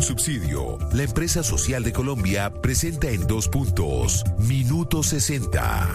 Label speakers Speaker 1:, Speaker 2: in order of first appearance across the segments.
Speaker 1: Colsubsidio, la empresa social de Colombia, presenta en 2 puntos, Minuto 60.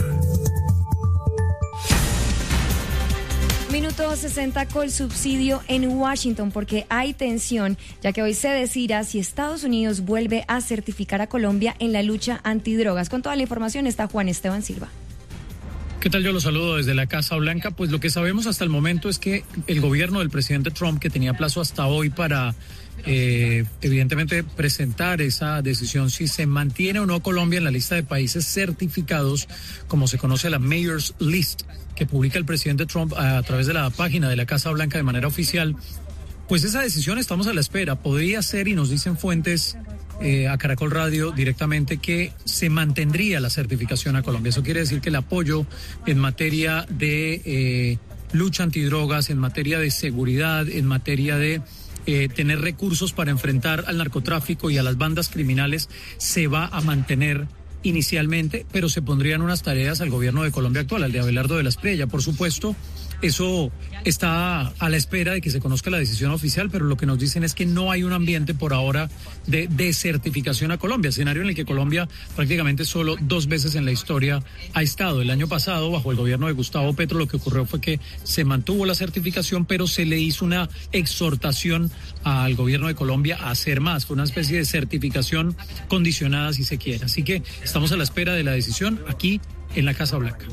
Speaker 2: Minuto 60 Colsubsidio en Washington, porque hay tensión, ya que hoy se decidirá si Estados Unidos vuelve a certificar a Colombia en la lucha antidrogas. Con toda la información está Juan Esteban Silva.
Speaker 3: ¿Qué tal? Yo los saludo desde la Casa Blanca. Pues lo que sabemos hasta el momento es que el gobierno del presidente Trump, que tenía plazo hasta hoy para evidentemente presentar esa decisión si se mantiene o no Colombia en la lista de países certificados, como se conoce la Mayor's List, que publica el presidente Trump a través de la página de la Casa Blanca de manera oficial, pues esa decisión estamos a la espera. Podría ser, y nos dicen fuentes a Caracol Radio directamente, que se mantendría la certificación a Colombia. Eso quiere decir que el apoyo en materia de lucha antidrogas, en materia de seguridad, en materia de tener recursos para enfrentar al narcotráfico y a las bandas criminales se va a mantener inicialmente, pero se pondrían unas tareas al gobierno de Colombia actual, al de Abelardo de la Espriella. Por supuesto, eso está a la espera de que se conozca la decisión oficial, pero lo que nos dicen es que no hay un ambiente por ahora de desertificación a Colombia, escenario en el que Colombia prácticamente solo 2 veces en la historia ha estado. El año pasado, bajo el gobierno de Gustavo Petro, lo que ocurrió fue que se mantuvo la certificación, pero se le hizo una exhortación al gobierno de Colombia a hacer más. Fue una especie de certificación condicionada, si se quiere. Así que estamos a la espera de la decisión aquí en la Casa Blanca.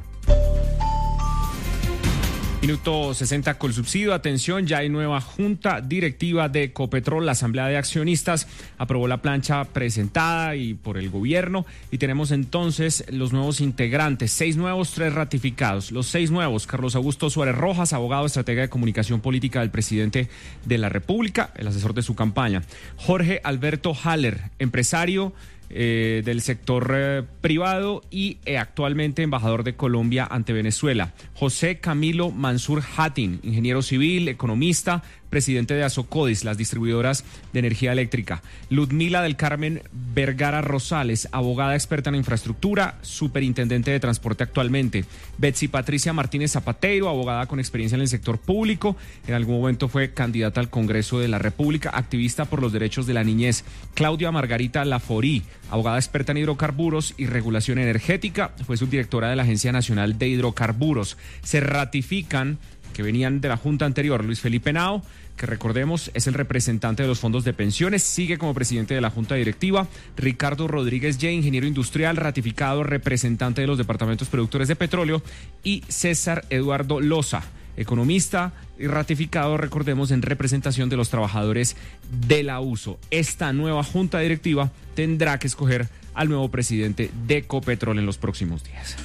Speaker 4: Minuto 60 Colsubsidio. Atención, ya hay nueva junta directiva de Ecopetrol. La Asamblea de Accionistas aprobó la plancha presentada y por el gobierno, y tenemos entonces los nuevos integrantes, 6 nuevos, 3 ratificados. Los 6 nuevos: Carlos Augusto Suárez Rojas, abogado, estratega de comunicación política del presidente de la República, el asesor de su campaña. Jorge Alberto Haller, empresario del sector privado y actualmente embajador de Colombia ante Venezuela. José Camilo Mansur Hatin, ingeniero civil, economista, presidente de Asocodis, las distribuidoras de energía eléctrica. Ludmila del Carmen Vergara Rosales, abogada experta en infraestructura, superintendente de transporte actualmente. Betsy Patricia Martínez Zapateiro, abogada con experiencia en el sector público, en algún momento fue candidata al Congreso de la República, activista por los derechos de la niñez. Claudia Margarita Laforí, abogada experta en hidrocarburos y regulación energética, fue subdirectora de la Agencia Nacional de Hidrocarburos. Se ratifican, que venían de la junta anterior, Luis Felipe Henao, que recordemos es el representante de los fondos de pensiones, sigue como presidente de la junta directiva. Ricardo Rodríguez J., ingeniero industrial, ratificado, representante de los departamentos productores de petróleo. Y César Eduardo Loza, economista y ratificado, recordemos, en representación de los trabajadores de la USO. Esta nueva junta directiva tendrá que escoger al nuevo presidente de Ecopetrol en los próximos días.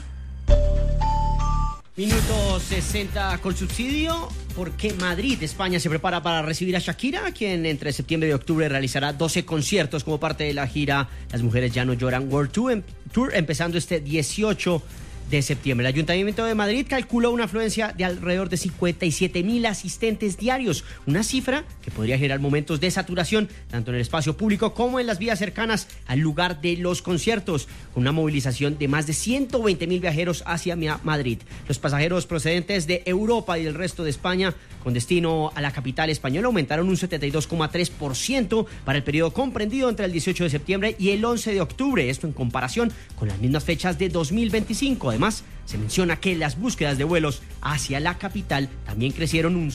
Speaker 5: Minuto 60 Colsubsidio, porque Madrid, España, se prepara para recibir a Shakira, quien entre septiembre y octubre realizará 12 conciertos como parte de la gira Las Mujeres Ya No Lloran World Tour, empezando este 18 de septiembre. El Ayuntamiento de Madrid calculó una afluencia de alrededor de 57,000 asistentes diarios, una cifra que podría generar momentos de saturación tanto en el espacio público como en las vías cercanas al lugar de los conciertos, con una movilización de más de 120,000 viajeros hacia Madrid. Los pasajeros procedentes de Europa y del resto de España con destino a la capital española aumentaron un 72,3% para el periodo comprendido entre el 18 de septiembre y el 11 de octubre, esto en comparación con las mismas fechas de 2025. Además, se menciona que las búsquedas de vuelos hacia la capital también crecieron un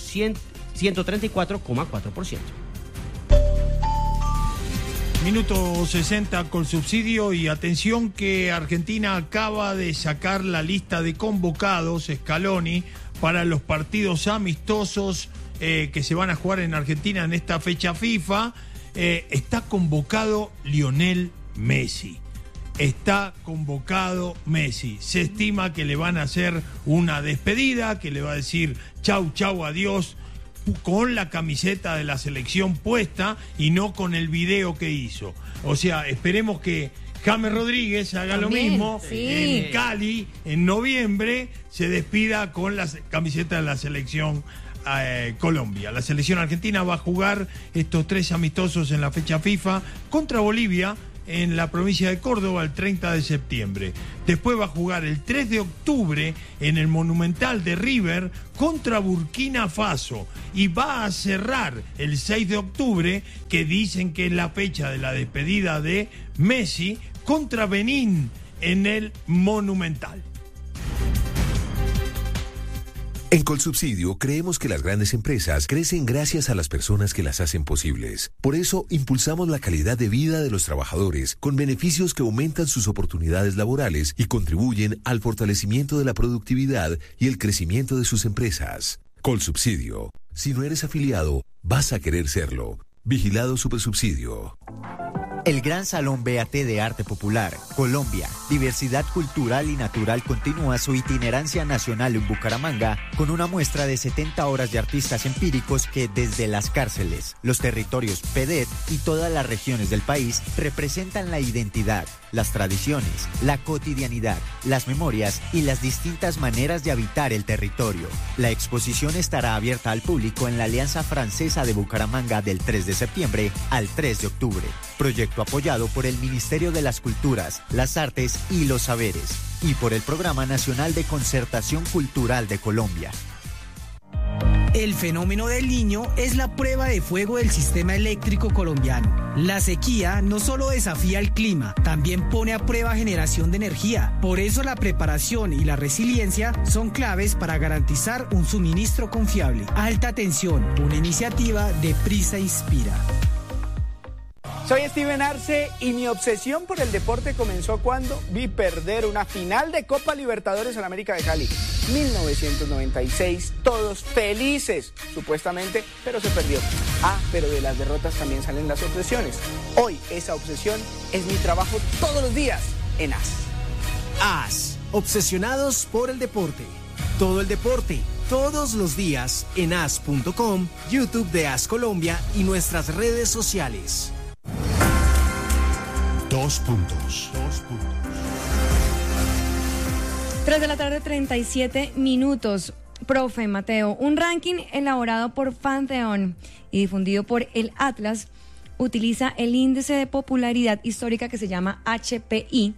Speaker 5: 134,4%.
Speaker 6: Minuto 60 Colsubsidio, y atención que Argentina acaba de sacar la lista de convocados, Scaloni, para los partidos amistosos que se van a jugar en Argentina en esta fecha FIFA. Está convocado Lionel Messi. Está convocado Messi. Se estima que le van a hacer una despedida, que le va a decir chau, chau, adiós, con la camiseta de la selección puesta y no con el video que hizo. O sea, esperemos que James Rodríguez haga también lo mismo, sí, en Cali, en noviembre, se despida con la camiseta de la selección Colombia. La selección argentina va a jugar estos 3 amistosos en la fecha FIFA contra Bolivia, en la provincia de Córdoba el 30 de septiembre. Después va a jugar el 3 de octubre en el Monumental de River contra Burkina Faso. Y va a cerrar el 6 de octubre, que dicen que es la fecha de la despedida de Messi, contra Benín en el Monumental.
Speaker 1: En Colsubsidio creemos que las grandes empresas crecen gracias a las personas que las hacen posibles. Por eso impulsamos la calidad de vida de los trabajadores con beneficios que aumentan sus oportunidades laborales y contribuyen al fortalecimiento de la productividad y el crecimiento de sus empresas. Colsubsidio. Si no eres afiliado, vas a querer serlo. Vigilado Supersubsidio.
Speaker 7: El Gran Salón BAT de Arte Popular, Colombia, Diversidad Cultural y Natural continúa su itinerancia nacional en Bucaramanga con una muestra de 70 horas de artistas empíricos que desde las cárceles, los territorios PEDET y todas las regiones del país representan la identidad, las tradiciones, la cotidianidad, las memorias y las distintas maneras de habitar el territorio. La exposición estará abierta al público en la Alianza Francesa de Bucaramanga del 3 de septiembre al 3 de octubre. Proyecto apoyado por el Ministerio de las Culturas, las Artes y los Saberes y por el Programa Nacional de Concertación Cultural de Colombia.
Speaker 8: El fenómeno del Niño es la prueba de fuego del sistema eléctrico colombiano. La sequía no solo desafía el clima, también pone a prueba generación de energía. Por eso la preparación y la resiliencia son claves para garantizar un suministro confiable. Alta Tensión, una iniciativa de Prisa Inspira.
Speaker 9: Soy Steven Arce y mi obsesión por el deporte comenzó cuando vi perder una final de Copa Libertadores en América de Cali. 1996, todos felices, supuestamente, pero se perdió. Pero de las derrotas también salen las obsesiones. Hoy esa obsesión es mi trabajo todos los días en AS.
Speaker 10: AS, obsesionados por el deporte. Todo el deporte, todos los días en as.com, YouTube de AS Colombia y nuestras redes sociales.
Speaker 1: 2 puntos.
Speaker 2: 3 de la tarde, 37 minutos. Profe Mateo, un ranking elaborado por Pantheon y difundido por el Atlas utiliza el índice de popularidad histórica que se llama HPI.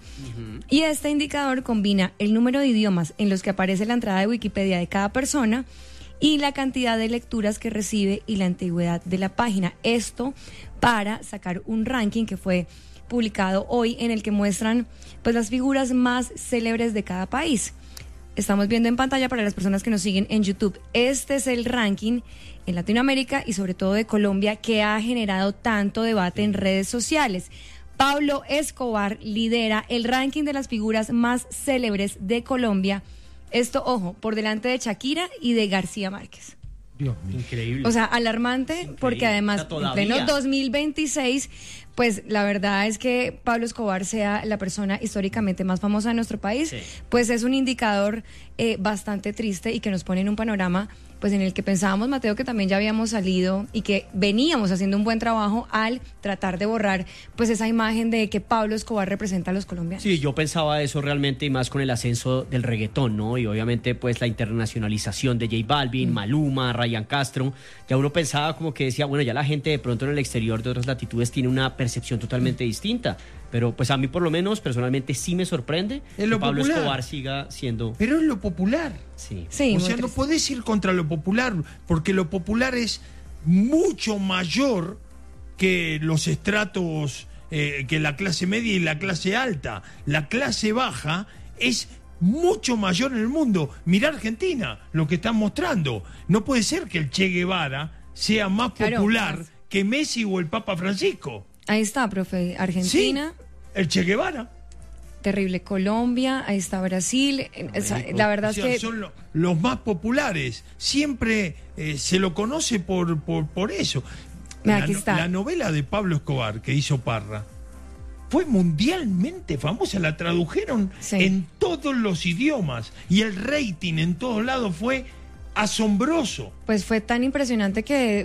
Speaker 2: Y este indicador combina el número de idiomas en los que aparece la entrada de Wikipedia de cada persona y la cantidad de lecturas que recibe y la antigüedad de la página. Esto para sacar un ranking que fue publicado hoy en el que muestran pues las figuras más célebres de cada país. Estamos viendo en pantalla para las personas que nos siguen en YouTube. Este es el ranking en Latinoamérica y sobre todo de Colombia que ha generado tanto debate en redes sociales. Pablo Escobar lidera el ranking de las figuras más célebres de Colombia. Esto, ojo, por delante de Shakira y de García Márquez.
Speaker 5: Dios mío. Increíble.
Speaker 2: O sea, alarmante, porque además en pleno 2026, pues la verdad es que Pablo Escobar sea la persona históricamente más famosa de nuestro país, pues es un indicador bastante triste y que nos pone en un panorama pues en el que pensábamos, Mateo, que también ya habíamos salido y que veníamos haciendo un buen trabajo al tratar de borrar pues esa imagen de que Pablo Escobar representa a los colombianos.
Speaker 5: Sí, yo pensaba eso realmente y más con el ascenso del reggaetón, ¿no? Y obviamente pues la internacionalización de J Balvin, Maluma, Ryan Castro. Ya uno pensaba como que decía, bueno, ya la gente de pronto en el exterior de otras latitudes tiene una percepción totalmente distinta. Pero pues a mí por lo menos personalmente sí me sorprende que Pablo Escobar siga siendo...
Speaker 6: Pero es lo popular.
Speaker 5: Sí.
Speaker 6: O sea, no podés ir contra lo popular, porque lo popular es mucho mayor que los estratos, que la clase media y la clase alta. La clase baja es mucho mayor en el mundo. Mirá Argentina, lo que están mostrando. No puede ser que el Che Guevara sea más popular que Messi o el Papa Francisco.
Speaker 2: Ahí está, profe. Argentina.
Speaker 6: Sí, el Che Guevara.
Speaker 2: Terrible. Colombia, ahí está Brasil. La verdad es que
Speaker 6: son los más populares. Siempre se lo conoce por eso.
Speaker 2: Aquí está.
Speaker 6: La novela de Pablo Escobar que hizo Parra fue mundialmente famosa. La tradujeron en todos los idiomas y el rating en todos lados fue asombroso.
Speaker 2: Pues fue tan impresionante que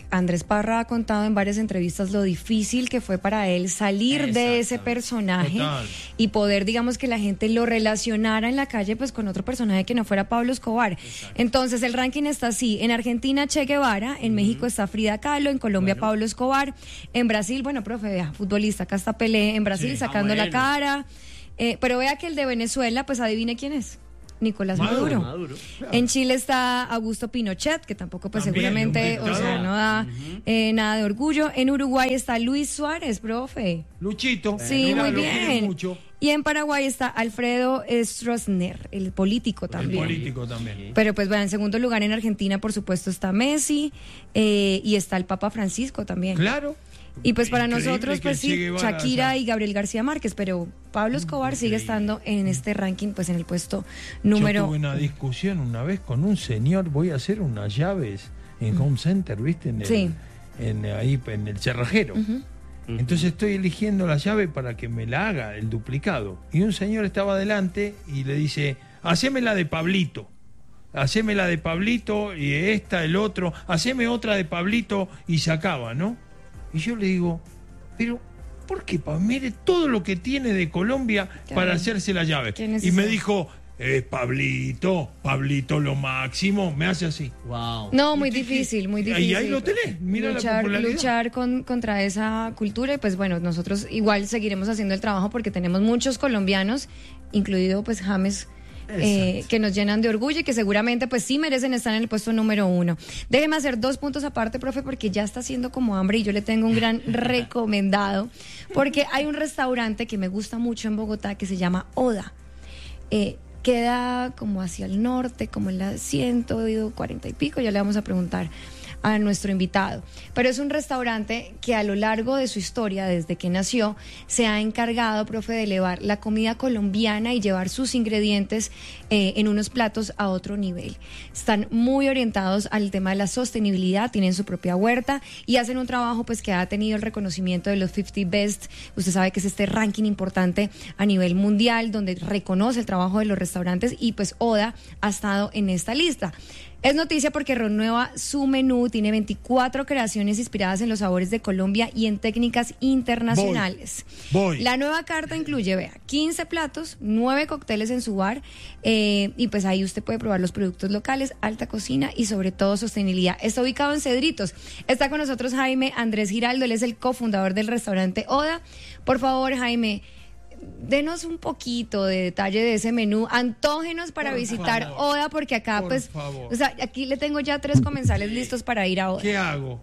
Speaker 2: Andrés Parra ha contado en varias entrevistas lo difícil que fue para él salir de ese personaje.
Speaker 6: Total.
Speaker 2: Y poder, digamos, que la gente lo relacionara en la calle pues con otro personaje que no fuera Pablo Escobar. Entonces el ranking está así: en Argentina Che Guevara, en México está Frida Kahlo, en Colombia Pablo Escobar, en Brasil, bueno, profe, vea, futbolista, acá está Pelé, en Brasil sacando la cara, pero vea que el de Venezuela, pues adivine quién es. Nicolás Maduro. Claro. En Chile está Augusto Pinochet, que tampoco pues también, seguramente, o sea, no da nada de orgullo. En Uruguay está Luis Suárez, profe.
Speaker 6: Luchito.
Speaker 2: Sí, muy bien. Y en Paraguay está Alfredo Stroessner, el político también.
Speaker 6: El político también.
Speaker 2: Pero pues bueno, en segundo lugar en Argentina, por supuesto, está Messi y está el Papa Francisco también.
Speaker 6: Claro.
Speaker 2: Y pues para
Speaker 6: Increíble
Speaker 2: nosotros, pues sí, Shakira y Gabriel García Márquez, pero Pablo Escobar sigue estando en este ranking, pues en el puesto número...
Speaker 6: Yo tuve una discusión una vez con un señor, voy a hacer unas llaves en Home Center, ¿viste? Ahí en el cerrajero. Entonces estoy eligiendo la llave para que me la haga el duplicado. Y un señor estaba adelante y le dice, haceme la de Pablito. Haceme la de Pablito y esta, el otro. Haceme otra de Pablito y se acaba, ¿no? Y yo le digo, pero ¿por qué? Mire todo lo que tiene de Colombia para hacerse la llave. Y me dijo, Pablito lo máximo. Me hace así.
Speaker 5: Wow.
Speaker 2: No, muy difícil, muy difícil.
Speaker 6: Y ahí lo tenés, mira la popularidad.
Speaker 2: Luchar contra esa cultura, y pues bueno, nosotros igual seguiremos haciendo el trabajo porque tenemos muchos colombianos, incluido pues James, que nos llenan de orgullo y que seguramente pues sí merecen estar en el puesto número 1. Déjeme hacer 2 puntos aparte, profe, porque ya está haciendo como hambre y yo le tengo un gran recomendado, porque hay un restaurante que me gusta mucho en Bogotá que se llama Oda. Queda como hacia el norte, como en la 140 y pico, ya le vamos a preguntar a nuestro invitado. Pero es un restaurante que a lo largo de su historia, desde que nació, se ha encargado, profe, de elevar la comida colombiana y llevar sus ingredientes en unos platos a otro nivel. Están muy orientados al tema de la sostenibilidad, tienen su propia huerta y hacen un trabajo pues que ha tenido el reconocimiento de los 50 Best. Usted sabe que es este ranking importante a nivel mundial donde reconoce el trabajo de los restaurantes y pues Oda ha estado en esta lista. Es noticia porque renueva su menú, tiene 24 creaciones inspiradas en los sabores de Colombia y en técnicas internacionales.
Speaker 6: Voy.
Speaker 2: La nueva carta incluye, vea, 15 platos, 9 cócteles en su bar, y pues ahí usted puede probar los productos locales, alta cocina y sobre todo sostenibilidad. Está ubicado en Cedritos. Está con nosotros Jaime Andrés Giraldo, él es el cofundador del restaurante Oda. Por favor, Jaime, denos un poquito de detalle de ese menú, antógenos para visitar Oda, porque acá pues, o sea, aquí le tengo ya 3 comensales listos para ir a Oda.
Speaker 6: ¿Qué hago?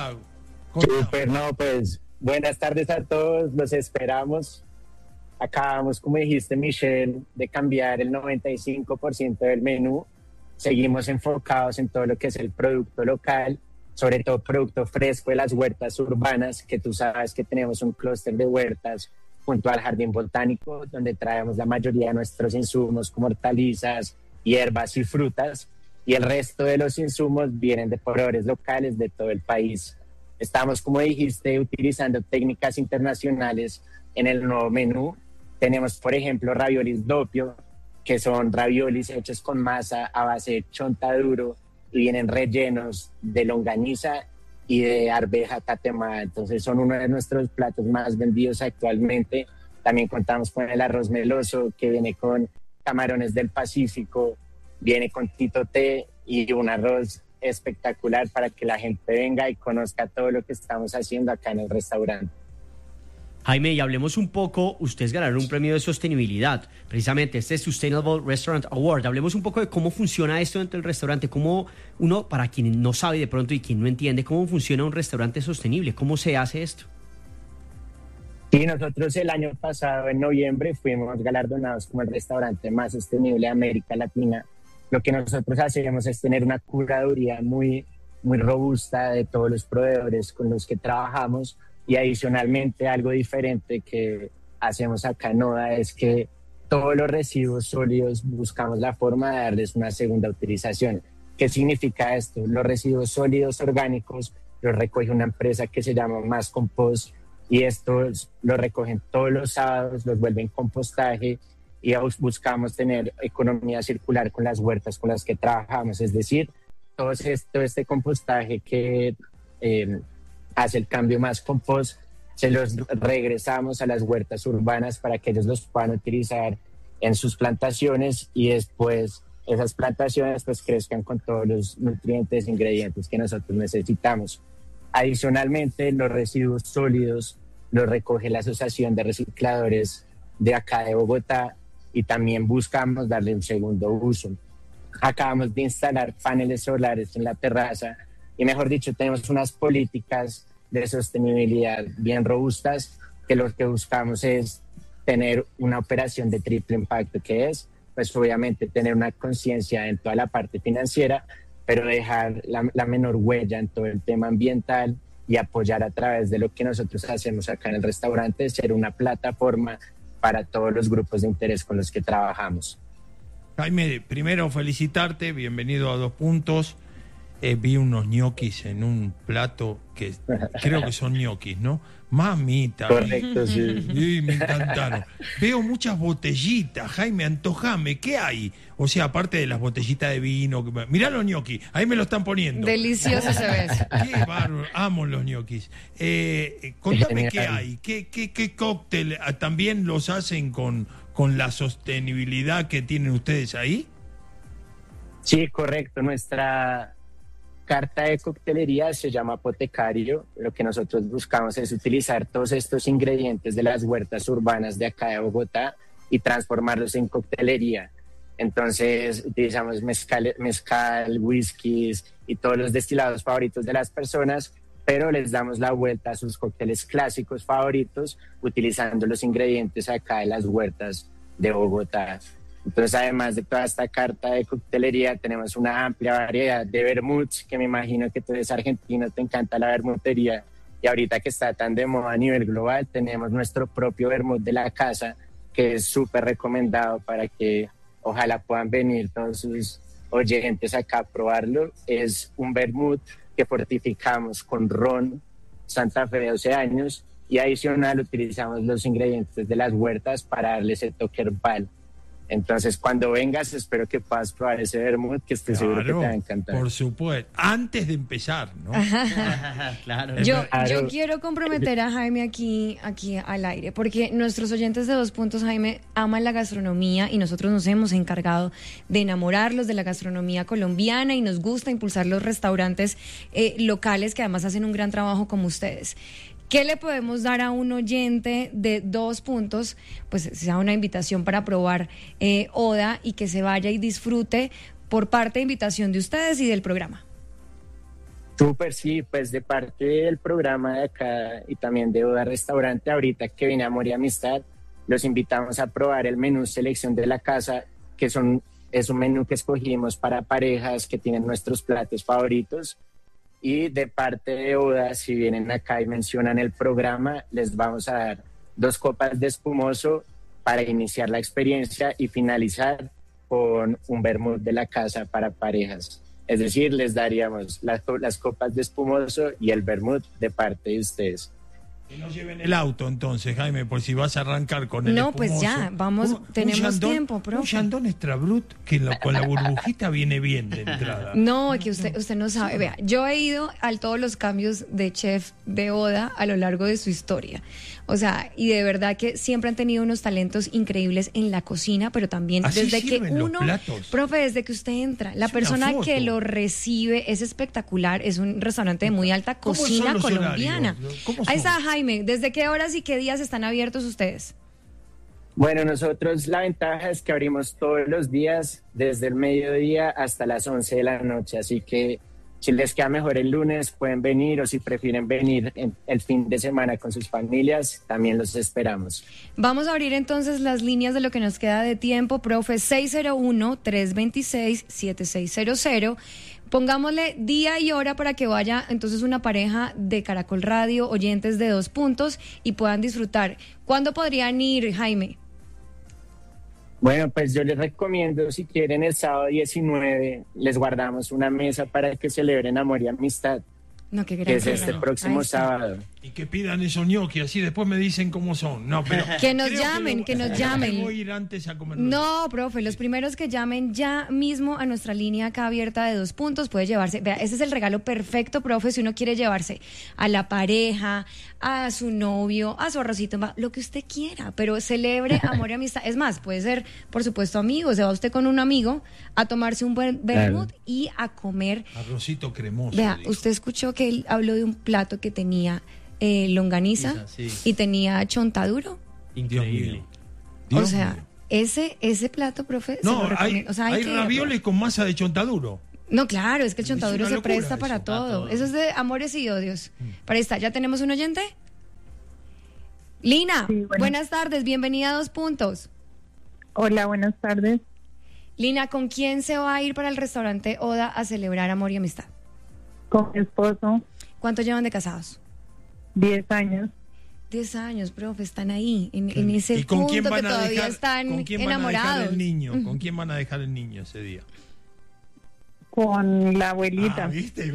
Speaker 11: Super, no, pues, buenas tardes a todos, los esperamos. Acabamos, como dijiste, Michelle, de cambiar el 95% del menú. Seguimos enfocados en todo lo que es el producto local, sobre todo producto fresco de las huertas urbanas, que tú sabes que tenemos un clúster de huertas junto al Jardín Botánico, donde traemos la mayoría de nuestros insumos como hortalizas, hierbas y frutas, y el resto de los insumos vienen de proveedores locales de todo el país. Estamos, como dijiste, utilizando técnicas internacionales en el nuevo menú. Tenemos, por ejemplo, raviolis doppio, que son raviolis hechos con masa a base de chontaduro y vienen rellenos de longaniza y de arveja tatemada. Entonces son uno de nuestros platos más vendidos actualmente. También contamos con el arroz meloso, que viene con camarones del Pacífico, viene con titoté y un arroz espectacular para que la gente venga y conozca todo lo que estamos haciendo acá en el restaurante.
Speaker 5: Jaime, y hablemos un poco, ustedes ganaron un premio de sostenibilidad, precisamente este Sustainable Restaurant Award. Hablemos un poco de cómo funciona esto dentro del restaurante, cómo uno, para quien no sabe de pronto y quien no entiende, cómo funciona un restaurante sostenible, cómo se hace esto.
Speaker 11: Sí, nosotros el año pasado, en noviembre, fuimos galardonados como el restaurante más sostenible de América Latina. Lo que nosotros hacemos es tener una curaduría muy robusta de todos los proveedores con los que trabajamos. Y adicionalmente, algo diferente que hacemos acá en Oda es que todos los residuos sólidos buscamos la forma de darles una segunda utilización. ¿Qué significa esto? Los residuos sólidos orgánicos los recoge una empresa que se llama Más Compost, y estos los recogen todos los sábados, los vuelven compostaje, y buscamos tener economía circular con las huertas con las que trabajamos. Es decir, todo este compostaje que hace el cambio más compost, se los regresamos a las huertas urbanas para que ellos los puedan utilizar en sus plantaciones y después esas plantaciones pues crezcan con todos los nutrientes e ingredientes que nosotros necesitamos. Adicionalmente, los residuos sólidos los recoge la Asociación de Recicladores de acá de Bogotá y también buscamos darle un segundo uso. Acabamos de instalar paneles solares en la terraza y, mejor dicho, tenemos unas políticas de sostenibilidad bien robustas que lo que buscamos es tener una operación de triple impacto, que es, pues obviamente, tener una conciencia en toda la parte financiera, pero dejar la menor huella en todo el tema ambiental y apoyar a través de lo que nosotros hacemos acá en el restaurante, ser una plataforma para todos los grupos de interés con los que trabajamos.
Speaker 6: Jaime, primero felicitarte, bienvenido a 2 Puntos. Vi unos ñoquis en un plato que creo que son ñoquis, ¿no? Mamita.
Speaker 11: Correcto, sí.
Speaker 6: Sí, me encantaron. Veo muchas botellitas, Jaime, antojame, ¿qué hay? O sea, aparte de las botellitas de vino, mirá los ñoquis, ahí me lo están poniendo.
Speaker 2: Delicioso se ve.
Speaker 6: Qué bárbaro, amo los ñoquis. Contame qué hay, qué cóctel también los hacen con la sostenibilidad que tienen ustedes ahí.
Speaker 11: Sí, correcto, nuestra carta de coctelería se llama Apotecario. Lo que nosotros buscamos es utilizar todos estos ingredientes de las huertas urbanas de acá de Bogotá y transformarlos en coctelería. Entonces utilizamos mezcal, whiskies y todos los destilados favoritos de las personas, pero les damos la vuelta a sus cócteles clásicos favoritos utilizando los ingredientes acá de las huertas de Bogotá. Entonces, además de toda esta carta de coctelería, tenemos una amplia variedad de vermuts, que me imagino que tú eres argentino, te encanta la vermutería. Y ahorita que está tan de moda a nivel global, tenemos nuestro propio vermut de la casa, que es súper recomendado para que ojalá puedan venir todos sus oyentes acá a probarlo. Es un vermut que fortificamos con ron Santa Fe de 12 años y adicional utilizamos los ingredientes de las huertas para darle ese toque herbal. Entonces, cuando vengas, espero que puedas probar ese vermut, que estoy seguro que te va a encantar.
Speaker 6: Por supuesto. Antes de empezar, ¿no?
Speaker 5: Claro.
Speaker 2: Yo quiero comprometer a Jaime aquí al aire, porque nuestros oyentes de 2 Puntos, Jaime, aman la gastronomía y nosotros nos hemos encargado de enamorarlos de la gastronomía colombiana y nos gusta impulsar los restaurantes locales que además hacen un gran trabajo como ustedes. ¿Qué le podemos dar a un oyente de 2 Puntos? Pues sea una invitación para probar Oda y que se vaya y disfrute por parte de invitación de ustedes y del programa.
Speaker 11: Súper, sí, pues de parte del programa de acá y también de Oda Restaurante, ahorita que viene Amor y Amistad, los invitamos a probar el menú Selección de la Casa, que es un menú que escogimos para parejas que tienen nuestros platos favoritos. Y de parte de Oda, si vienen acá y mencionan el programa, les vamos a dar 2 copas de espumoso para iniciar la experiencia y finalizar con un vermut de la casa para parejas. Es decir, les daríamos las copas de espumoso y el vermut de parte de ustedes.
Speaker 6: Que no lleven el auto entonces, Jaime, por si vas a arrancar con el espumoso.
Speaker 2: Pues ya, vamos, tenemos tiempo, profe.
Speaker 6: Un Chandon Extra Brut que con la burbujita viene bien de entrada.
Speaker 2: No, que usted no sabe. Vea, yo he ido a todos los cambios de chef de Oda a lo largo de su historia. O sea, y de verdad que siempre han tenido unos talentos increíbles en la cocina, pero también desde que uno, profe, desde que usted entra, la persona que lo recibe es espectacular, es un restaurante de muy alta cocina colombiana. Ahí está, Jaime, ¿desde qué horas y qué días están abiertos ustedes?
Speaker 11: Bueno, nosotros la ventaja es que abrimos todos los días desde el mediodía hasta las 11 de la noche, así que si les queda mejor el lunes pueden venir, o si prefieren venir el fin de semana con sus familias, también los esperamos.
Speaker 2: Vamos a abrir entonces las líneas de lo que nos queda de tiempo, profe. 601-326-7600. Pongámosle día y hora para que vaya entonces una pareja de Caracol Radio, oyentes de 2 Puntos, y puedan disfrutar. ¿Cuándo podrían ir, Jaime?
Speaker 11: Bueno, pues yo les recomiendo, si quieren, el sábado 19 les guardamos una mesa para que celebren Amor y Amistad.
Speaker 2: No, qué gran
Speaker 11: que es este próximo sábado.
Speaker 6: Y que pidan esos ñoquis, así después me dicen cómo son. No, pero
Speaker 2: que nos llamen, que nos llamen.
Speaker 6: Voy a ir antes a comer.
Speaker 2: No, profe, los primeros que llamen ya mismo a nuestra línea acá abierta de 2 puntos puede llevarse. Vea, ese es el regalo perfecto, profe, si uno quiere llevarse a la pareja, a su novio, a su arrocito, lo que usted quiera, pero celebre amor y amistad. Es más, puede ser, por supuesto, amigos. Se va usted con un amigo a tomarse un buen vermut y a comer.
Speaker 6: Arrocito cremoso.
Speaker 2: Vea, usted escuchó que él habló de un plato que tenía longaniza y tenía chontaduro.
Speaker 5: Increíble.
Speaker 2: O sea, ese plato, profe,
Speaker 6: no,
Speaker 2: se lo recomiendo. O sea,
Speaker 6: hay ravioles con masa de chontaduro.
Speaker 2: No, claro, es que el chontaduro se
Speaker 6: locura
Speaker 2: presta para todo. Eso es de amores y odios. Para esta, ¿ya tenemos un oyente? Lina,
Speaker 12: sí,
Speaker 2: buenas tardes, bienvenida a 2 puntos.
Speaker 12: Hola, buenas tardes.
Speaker 2: Lina, ¿con quién se va a ir para el restaurante Oda a celebrar amor y amistad?
Speaker 12: Con mi esposo.
Speaker 2: ¿Cuánto llevan de casados?
Speaker 12: 10 años.
Speaker 2: 10 años, profe, están ahí, en ese
Speaker 6: ¿Y con
Speaker 2: punto
Speaker 6: quién van
Speaker 2: que
Speaker 6: a
Speaker 2: todavía
Speaker 6: dejar,
Speaker 2: están
Speaker 6: con quién
Speaker 2: enamorados.
Speaker 6: Van a dejar el niño? ¿Con quién van a dejar el niño ese día?
Speaker 12: Con la abuelita.
Speaker 6: ¿Viste?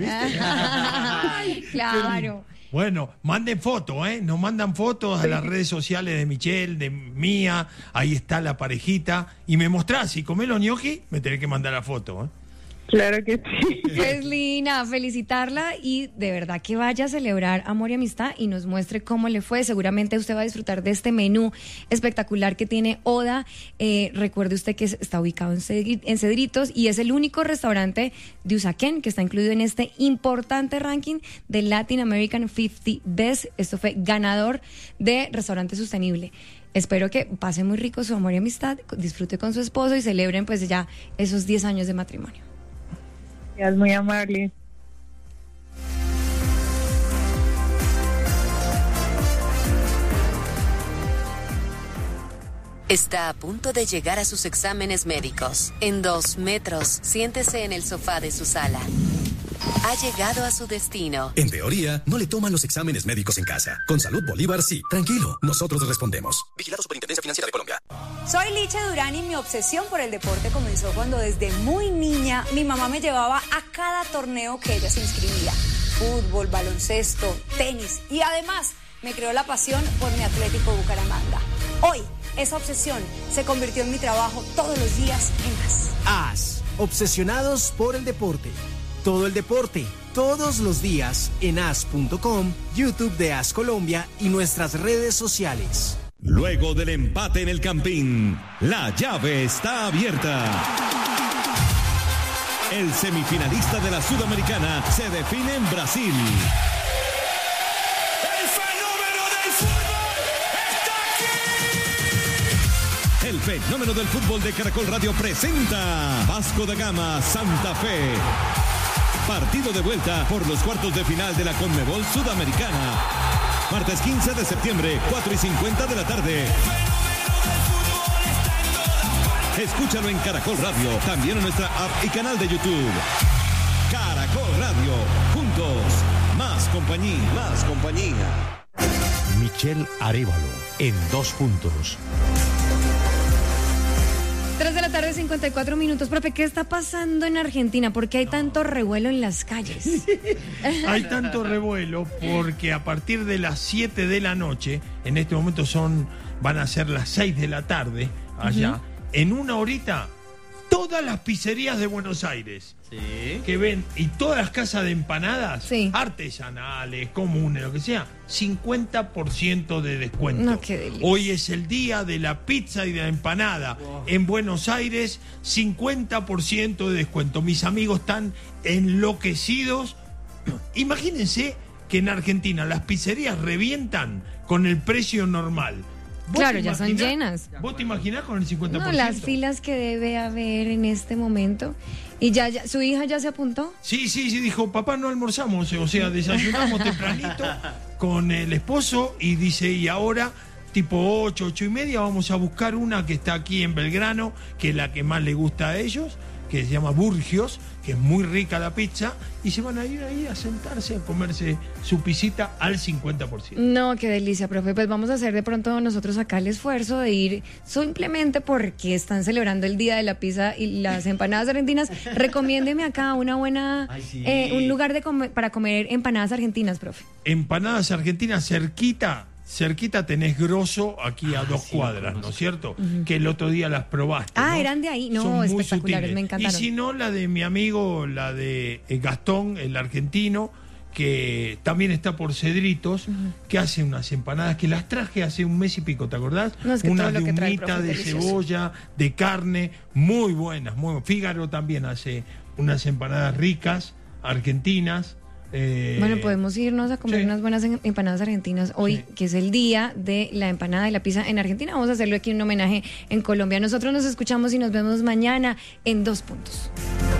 Speaker 2: Claro.
Speaker 6: Bueno, manden fotos, nos mandan fotos a las redes sociales de Michelle, de mía, ahí está la parejita, y me mostrás, si comés los ñoquis, me tenés que mandar la foto,
Speaker 12: Claro que sí.
Speaker 2: Pues Lina, felicitarla y de verdad que vaya a celebrar amor y amistad y nos muestre cómo le fue. Seguramente usted va a disfrutar de este menú espectacular que tiene Oda. Recuerde usted que está ubicado en Cedritos y es el único restaurante de Usaquén que está incluido en este importante ranking de Latin American 50 Best. Esto fue ganador de Restaurante Sostenible. Espero que pase muy rico su amor y amistad, disfrute con su esposo y celebren pues ya esos 10 años de matrimonio.
Speaker 12: Es muy amable.
Speaker 13: Está a punto de llegar a sus exámenes médicos. En 2 metros, siéntese en el sofá de su sala. Ha llegado a su destino.
Speaker 14: En teoría, no le toman los exámenes médicos en casa. Con Salud Bolívar, sí. Tranquilo, nosotros respondemos. Vigilado Superintendencia Financiera de Colombia.
Speaker 15: Soy Liche Durán y mi obsesión por el deporte comenzó cuando desde muy niña mi mamá me llevaba a cada torneo que ella se inscribía. Fútbol, baloncesto, tenis y además me creó la pasión por mi Atlético Bucaramanga. Hoy, esa obsesión se convirtió en mi trabajo todos los días en AS.
Speaker 10: AS, obsesionados por el deporte. Todo el deporte, todos los días en as.com, YouTube de AS Colombia y nuestras redes sociales.
Speaker 16: Luego del empate en el Campín, la llave está abierta. El semifinalista de la Sudamericana se define en Brasil. ¡El fenómeno del fútbol está aquí! El fenómeno del fútbol de Caracol Radio presenta Vasco da Gama Santa Fe. Partido de vuelta por los cuartos de final de la Conmebol Sudamericana. Martes 15 de septiembre, 4:50 de la tarde. Escúchalo en Caracol Radio, también en nuestra app y canal de YouTube. Caracol Radio, juntos, más compañía. Más compañía.
Speaker 1: Michelle Arévalo, en 2 puntos.
Speaker 2: 3 de la tarde, 54 minutos. Profe, ¿qué está pasando en Argentina? ¿Por qué hay tanto revuelo en las calles?
Speaker 6: Hay tanto revuelo porque a partir de las 7 de la noche, en este momento van a ser las 6 de la tarde allá, en una horita, todas las pizzerías de Buenos Aires que ven, y todas las casas de empanadas artesanales, comunes, lo que sea, 50% de descuento.
Speaker 2: No, qué delicia.
Speaker 6: Hoy es el día de la pizza y de la empanada. En Buenos Aires, 50% de descuento. Mis amigos están enloquecidos. Imagínense que en Argentina las pizzerías revientan con el precio normal.
Speaker 2: Claro, ya son llenas.
Speaker 6: ¿Vos te imaginás con el 50%?
Speaker 2: No, las filas que debe haber en este momento. ¿Y ya su hija ya se apuntó?
Speaker 6: Sí, dijo, papá, no almorzamos, o sea, desayunamos tempranito con el esposo y dice, y ahora, tipo 8:30, vamos a buscar una que está aquí en Belgrano, que es la que más le gusta a ellos, que se llama Burgios, que es muy rica la pizza, y se van a ir ahí a sentarse a comerse su pisita al 50%.
Speaker 2: No, qué delicia, profe. Pues vamos a hacer de pronto nosotros acá el esfuerzo de ir simplemente porque están celebrando el Día de la Pizza y las empanadas argentinas. Recomiéndeme acá una buena, un lugar para comer empanadas argentinas, profe.
Speaker 6: Empanadas argentinas cerquita tenés Grosso, aquí a 2 cuadras, ¿no es cierto? Que el otro día las probaste.
Speaker 2: Ah,
Speaker 6: ¿no?
Speaker 2: eran de ahí. No,
Speaker 6: Son muy
Speaker 2: espectaculares,
Speaker 6: sutiles.
Speaker 2: me encantaron.
Speaker 6: Y si no, la de mi amigo, la de Gastón, el argentino, que también está por Cedritos, que hace unas empanadas que las traje hace un mes y pico, ¿te acordás?
Speaker 2: No, es que
Speaker 6: unas
Speaker 2: todo lo
Speaker 6: de
Speaker 2: que trae el
Speaker 6: humita,
Speaker 2: profe
Speaker 6: de
Speaker 2: es delicioso.
Speaker 6: cebolla, de carne, muy buenas, muy buenas. Fígaro también hace unas empanadas ricas, argentinas.
Speaker 2: Bueno, podemos irnos a comer unas buenas empanadas argentinas hoy, que es el día de la empanada y la pizza en Argentina. Vamos a hacerlo aquí en un homenaje en Colombia. Nosotros nos escuchamos y nos vemos mañana en 2 puntos.